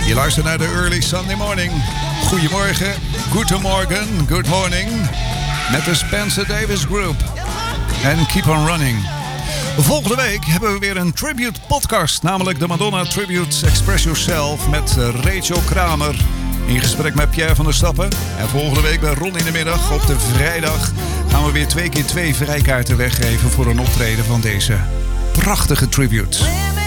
Je luistert naar de Early Sunday Morning. Goedemorgen, goedemorgen, good morning. Met de Spencer Davis Group. En Keep on Running. Volgende week hebben we weer een tribute podcast. Namelijk de Madonna Tribute Express Yourself met Rachel Kramer. In gesprek met Pierre van der Stappen. En volgende week bij Ron in de middag op de vrijdag gaan we weer 2x2 vrijkaarten weggeven voor een optreden van deze prachtige tribute.